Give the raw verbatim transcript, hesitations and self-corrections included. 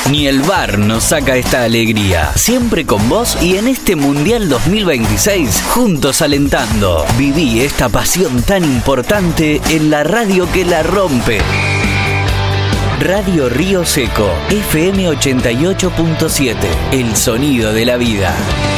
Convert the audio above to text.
Ni el V A R nos saca esta alegría. Siempre con vos y en este Mundial dos mil veintiséis, juntos alentando. Viví esta pasión tan importante en la radio que la rompe. Radio Río Seco, F M ochenta y ocho punto siete, el sonido de la vida.